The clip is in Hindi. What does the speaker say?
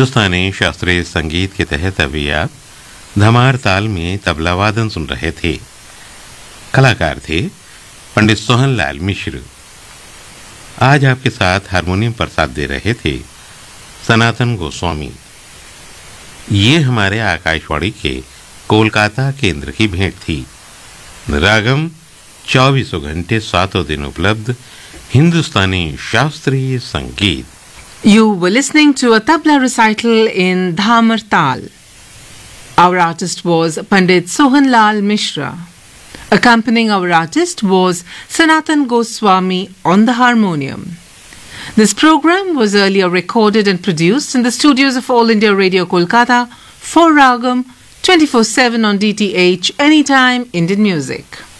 हिंदुस्तानी शास्त्रीय संगीत के तहत अभी आप धमार ताल में तबला वादन सुन रहे थे। कलाकार थे पंडित सोहनलाल मिश्र। आज आपके साथ हारमोनियम पर साथ दे रहे थे सनातन गोस्वामी। ये हमारे आकाशवाणी के कोलकाता केंद्र की भेंट थी। रागम 24 घंटे 7 दिन उपलब्ध हिंदुस्तानी शास्त्रीय संगीत। You were listening to a tabla recital in Dhamar Tal. Our artist was Pandit Sohanlal Mishra. Accompanying our artist was Sanatan Goswami on the harmonium. This program was earlier recorded and produced in the studios of All India Radio Kolkata for Ragam 24/7 on DTH Anytime Indian Music.